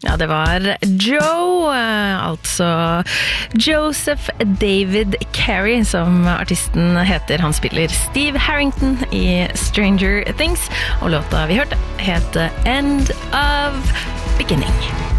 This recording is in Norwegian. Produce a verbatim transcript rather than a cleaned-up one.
Ja, det var Joe, altså Joseph David Carey, som artisten heter. Han spiller Steve Harrington i Stranger Things, og låta vi hørte heter End of Beginning.